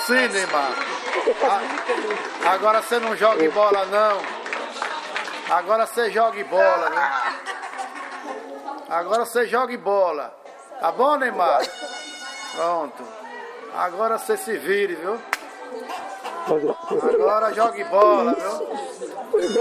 Sim, Neymar. Agora você não joga bola, não. Agora você joga bola, né? Agora você joga bola. Tá bom, Neymar? Pronto. Agora você se vire, viu? Agora jogue bola, viu?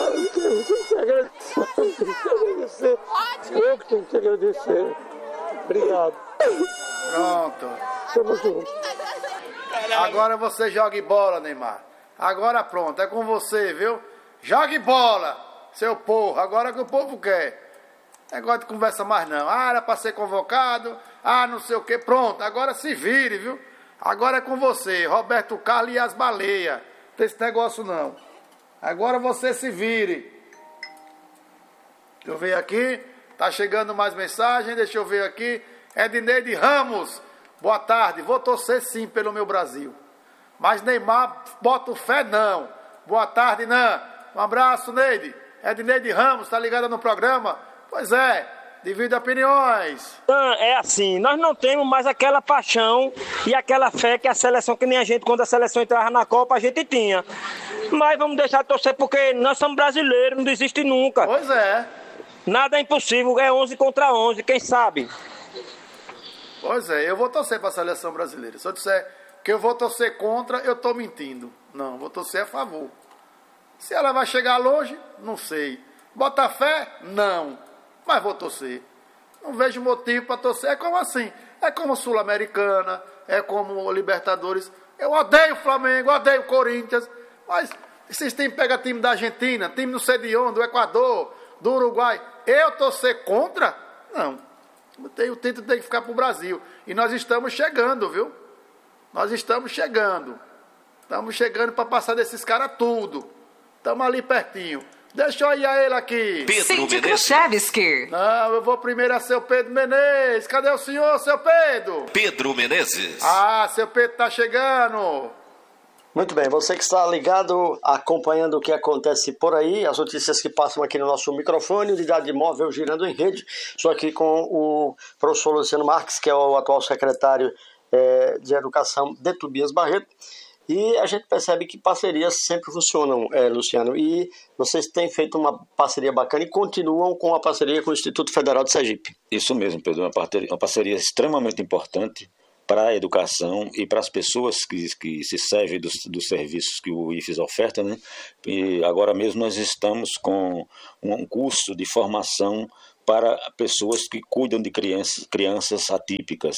Eu que tenho que te agradecer. Obrigado. Pronto. Somos juntos. Agora você jogue bola, Neymar. Agora pronto, é com você, viu? Jogue bola, seu porra. Agora que o povo quer. Negócio de conversa mais não. Ah, era pra ser convocado. Ah, não sei o quê. Pronto, agora se vire, viu? Agora é com você, Roberto Carlos e as baleias. Não tem esse negócio não. Agora você se vire. Deixa eu ver aqui. Tá chegando mais mensagem. Deixa eu ver aqui. Edneide Ramos. Boa tarde. Vou torcer sim pelo meu Brasil. Mas Neymar, boto fé não. Boa tarde, Nan. Um abraço, Neide. Edneide Ramos, tá ligada no programa? Pois é. Divide opiniões. É assim, nós não temos mais aquela paixão e aquela fé que a seleção, que nem a gente, quando a seleção entrava na Copa, a gente tinha. Mas vamos deixar de torcer porque nós somos brasileiros, não desiste nunca. Pois é. Nada é impossível, é 11 contra 11, quem sabe? Pois é, eu vou torcer para a seleção brasileira. Se eu disser que eu vou torcer contra, eu estou mentindo. Não, vou torcer a favor. Se ela vai chegar longe, não sei. Bota fé? Não. Mas vou torcer. Não vejo motivo para torcer. É como assim? É como Sul-Americana, é como Libertadores. Eu odeio o Flamengo, odeio o Corinthians. Mas vocês têm que pegar time da Argentina, time não sei de onde, do Equador, do Uruguai. Eu torcer contra? Não. Eu tento ter que ficar para o Brasil. E nós estamos chegando, viu? Nós estamos chegando. Estamos chegando para passar desses caras tudo. Estamos ali pertinho. Deixa eu ir a ele aqui. Pedro Menezes. Não, eu vou primeiro a seu Pedro Menezes. Cadê o senhor, seu Pedro? Pedro Menezes. Ah, seu Pedro tá chegando. Muito bem, você que está ligado, acompanhando o que acontece por aí, as notícias que passam aqui no nosso microfone, Unidade Móvel Girando em Rede. Estou aqui com o professor Luciano Marques, que é o atual secretário de Educação de Tobias Barreto. E a gente percebe que parcerias sempre funcionam, Luciano. E vocês têm feito uma parceria bacana e continuam com a parceria com o Instituto Federal de Sergipe. Isso mesmo, Pedro. Uma parceria extremamente importante para a educação e para as pessoas que se servem dos serviços que o IFES oferta, né? E agora mesmo nós estamos com um curso de formação para pessoas que cuidam de crianças atípicas.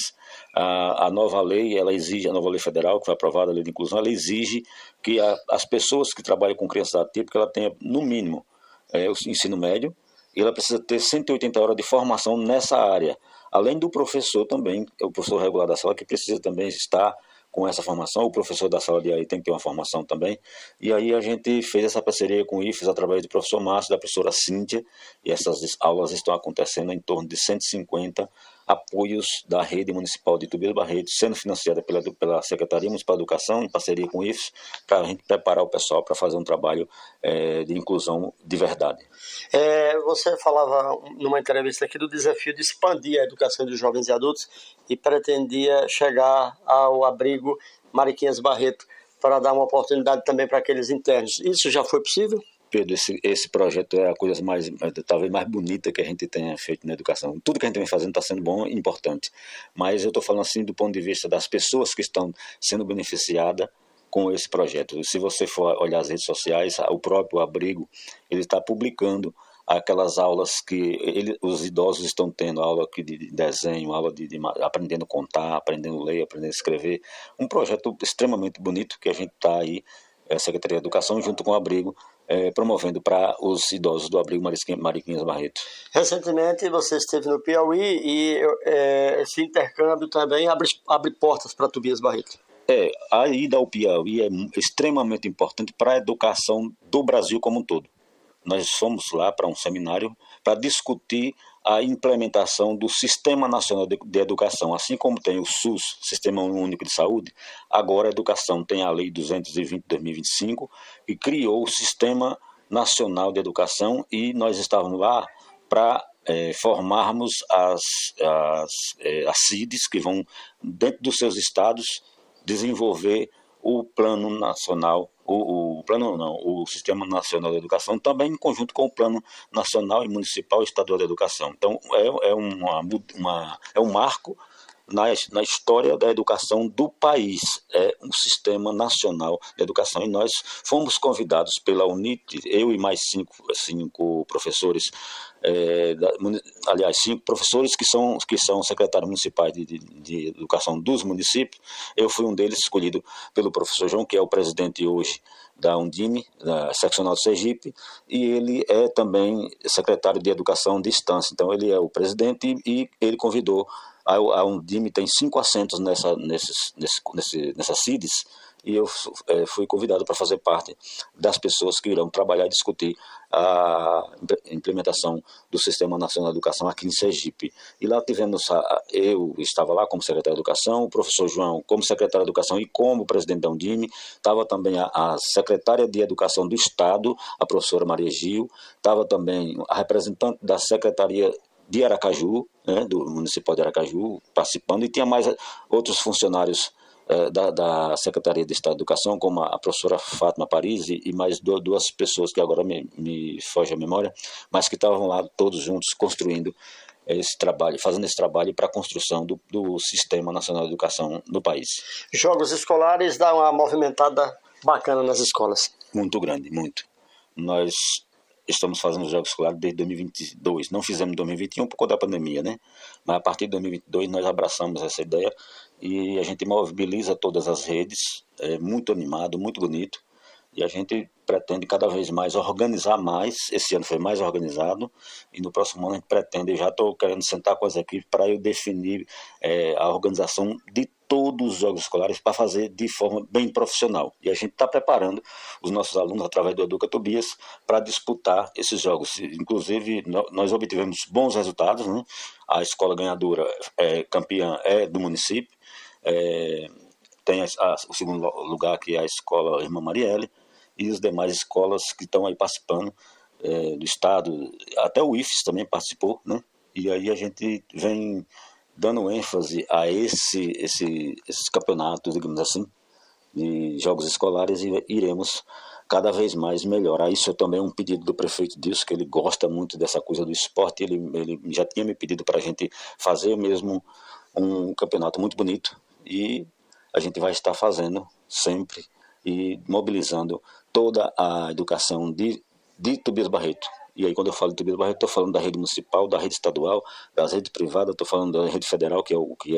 A nova lei, a nova lei federal, que foi aprovada, a lei de inclusão, ela exige que as pessoas que trabalham com crianças atípicas, ela tenha, no mínimo, o ensino médio, e ela precisa ter 180 horas de formação nessa área. Além do professor também, o professor regular da sala, que precisa também estar com essa formação, o professor da sala de AI tem que ter uma formação também. E aí a gente fez essa parceria com o IFES através do professor Márcio, da professora Cíntia, e essas aulas estão acontecendo em torno de 150 apoios da rede municipal de Tobias Barreto, sendo financiada pela Secretaria Municipal de Educação, em parceria com o IFES, para a gente preparar o pessoal para fazer um trabalho de inclusão de verdade. Você falava numa entrevista aqui do desafio de expandir a educação de jovens e adultos e pretendia chegar ao abrigo Mariquinhas Barreto para dar uma oportunidade também para aqueles internos. Isso já foi possível? Pedro, esse projeto é a coisa talvez mais bonita que a gente tenha feito na educação. Tudo que a gente vem fazendo está sendo bom e importante, mas eu estou falando assim do ponto de vista das pessoas que estão sendo beneficiadas com esse projeto. Se você for olhar as redes sociais, o próprio abrigo, ele está publicando aquelas aulas que os idosos estão tendo, aula de desenho, aula de aprendendo a contar, aprendendo a ler, aprendendo a escrever. Um projeto extremamente bonito que a gente está aí, a Secretaria de Educação, junto com o abrigo, promovendo para os idosos do abrigo Mariquinhas Barreto. Recentemente você esteve no Piauí e esse intercâmbio também abre portas para Tobias Barreto. A ida ao Piauí é extremamente importante para a educação do Brasil como um todo. Nós fomos lá para um seminário para discutir a implementação do Sistema Nacional de Educação. Assim como tem o SUS, Sistema Único de Saúde, agora a educação tem a Lei 220 de 2025, que criou o Sistema Nacional de Educação, e nós estávamos lá para formarmos as CIDs, que vão, dentro dos seus estados, desenvolver o Plano Nacional, o Sistema Nacional de Educação, também em conjunto com o Plano Nacional e Municipal e Estadual de Educação. Então, é um marco na história da educação do país. É um Sistema Nacional de Educação. E nós fomos convidados pela UNIT, eu e mais cinco professores, aliás, 5 professores que são secretários municipais de educação dos municípios. Eu fui um deles, escolhido pelo professor João, que é o presidente hoje da Undime, da seccional de Sergipe, e ele é também secretário de Educação de Estância. Então, ele é o presidente e ele convidou. A Undime tem 5 assentos nessas CIDs, e eu fui convidado para fazer parte das pessoas que irão trabalhar e discutir a implementação do Sistema Nacional de Educação aqui em Sergipe. E lá tivemos, eu estava lá como secretário de Educação, o professor João como secretário de Educação e como presidente da Undime, estava também a secretária de Educação do Estado, a professora Maria Gil, estava também a representante da Secretaria de Aracaju, né, do Municipal de Aracaju, participando, e tinha mais outros funcionários da Secretaria de Estado de Educação, como a professora Fátima Paris e mais 2 pessoas que agora me foge a memória, mas que estavam lá todos juntos construindo esse trabalho, fazendo esse trabalho para a construção do Sistema Nacional de Educação no país. Jogos escolares dão uma movimentada bacana nas escolas. Muito grande, muito. Nós estamos fazendo os Jogos Escolares desde 2022. Não fizemos em 2021 por conta da pandemia, né? Mas a partir de 2022 nós abraçamos essa ideia e a gente mobiliza todas as redes. É muito animado, muito bonito. E a gente pretende cada vez mais organizar mais. Esse ano foi mais organizado e no próximo ano a gente pretende, já estou querendo sentar com as equipes para eu definir a organização de todos os Jogos Escolares para fazer de forma bem profissional. E a gente está preparando os nossos alunos, através do Educa Tobias, para disputar esses jogos. Inclusive, nós obtivemos bons resultados, né? A escola ganhadora, campeã, é do município. Tem o segundo lugar, que é a escola Irmã Marielle, e as demais escolas que estão aí participando do estado, até o IFES também participou, né? E aí a gente vem dando ênfase a esses campeonatos, digamos assim, de jogos escolares, e iremos cada vez mais melhorar. Isso é também um pedido do prefeito Dilson, que ele gosta muito dessa coisa do esporte. Ele já tinha me pedido para a gente fazer mesmo um campeonato muito bonito, e a gente vai estar fazendo sempre e mobilizando toda a educação de Tobias Barreto. E aí, quando eu falo de Tobias Barreto, estou falando da rede municipal, da rede estadual, das redes privadas, estou falando da rede federal, que é